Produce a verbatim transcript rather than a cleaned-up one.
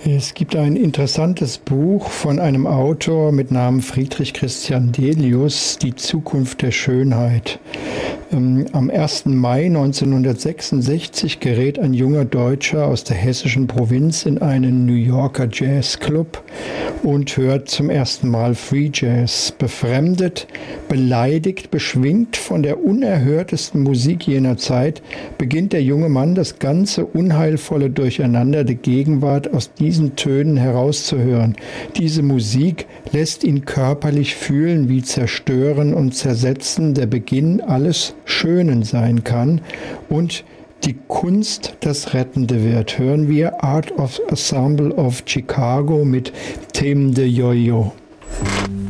Es gibt ein interessantes Buch von einem Autor mit Namen Friedrich Christian Delius, Die Zukunft der Schönheit. Am ersten Mai neunzehnhundertsechsundsechzig gerät ein junger Deutscher aus der hessischen Provinz in einen New Yorker Jazzclub und hört zum ersten Mal Free Jazz. Befremdet, beleidigt, beschwingt von der unerhörtesten Musik jener Zeit, beginnt der junge Mann das ganze unheilvolle Durcheinander der Gegenwart aus diesen Tönen herauszuhören. Diese Musik lässt ihn körperlich fühlen, wie Zerstören und Zersetzen der Beginn alles Schönen sein kann und die Kunst das Rettende wird. Hören wir Art of Ensemble of Chicago mit Thème de Yo-Yo.